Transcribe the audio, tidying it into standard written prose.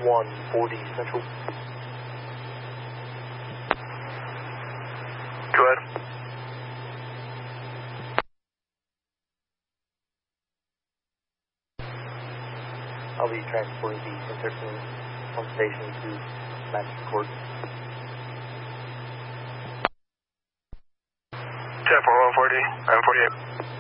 140 Central. Go ahead. I'll be transporting the interpreting on station to Madison Court. 10-4 140, 948.